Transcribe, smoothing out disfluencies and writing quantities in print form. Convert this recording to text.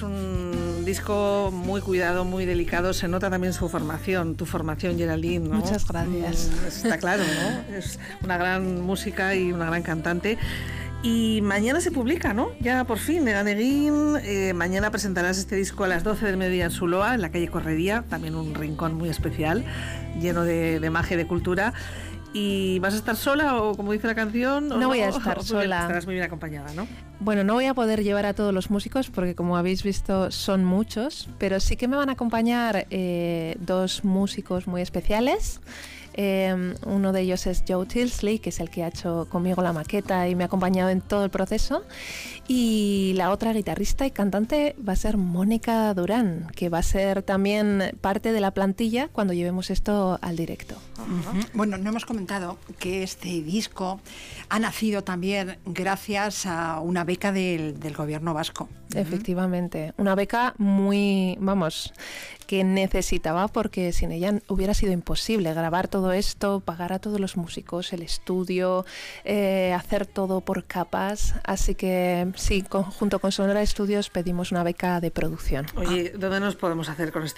es un disco muy cuidado, muy delicado. Se nota también su formación, tu formación, Geraldine, ¿no? Muchas gracias. Está claro, ¿no? Es una gran música y una gran cantante. Y mañana se publica, ¿no? Ya por fin, Egan Egin. Mañana presentarás este disco a las 12 del mediodía en Zuloa, en la calle Correría, también un rincón muy especial, lleno de magia y de cultura. ¿Y vas a estar sola o, como dice la canción? No voy a estar sola. Estarás muy bien acompañada, ¿no? Bueno, no voy a poder llevar a todos los músicos porque, como habéis visto, son muchos, pero sí que me van a acompañar dos músicos muy especiales. Uno de ellos es Joe Tilsley, que es el que ha hecho conmigo la maqueta y me ha acompañado en todo el proceso, y la otra guitarrista y cantante va a ser Mónica Durán, que va a ser también parte de la plantilla cuando llevemos esto al directo. Bueno, no hemos comentado que este disco ha nacido también gracias a una beca del gobierno vasco. Efectivamente, una beca muy, que necesitaba, porque sin ella hubiera sido imposible grabar todo esto, pagar a todos los músicos, el estudio, hacer todo por capas. Así que sí, junto con Sonora Estudios pedimos una beca de producción. Oye, ¿dónde nos podemos hacer con este